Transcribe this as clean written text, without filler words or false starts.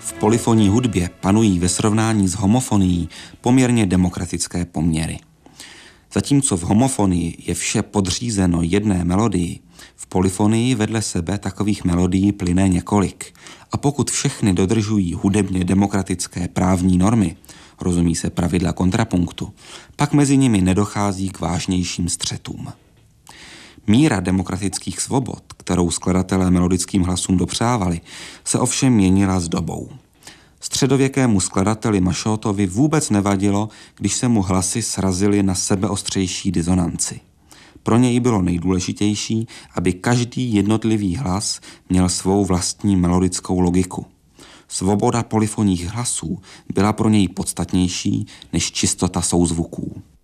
V polyfonní hudbě panují ve srovnání s homofonií poměrně demokratické poměry. Zatímco v homofonii je vše podřízeno jedné melodii, v polyfonii vedle sebe takových melodií plyne několik. A pokud všechny dodržují hudebně demokratické právní normy, rozumí se pravidla kontrapunktu, pak mezi nimi nedochází k vážnějším střetům. Míra demokratických svobod, kterou skladatelé melodickým hlasům dopřávali, se ovšem měnila s dobou. Středověkému skladateli Mašótovi vůbec nevadilo, když se mu hlasy srazily na sebeostřejší disonanci. Pro něj bylo nejdůležitější, aby každý jednotlivý hlas měl svou vlastní melodickou logiku. Svoboda polyfonních hlasů byla pro něj podstatnější než čistota souzvuků.